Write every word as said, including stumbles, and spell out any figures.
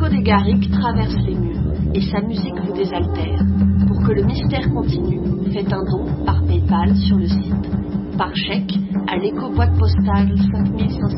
l'écho des garrigues traverse les murs et sa musique vous désaltère. Pour que le mystère continue, faites un don par PayPal sur le site. Par chèque à l'éco boîte postale cinq mille cinq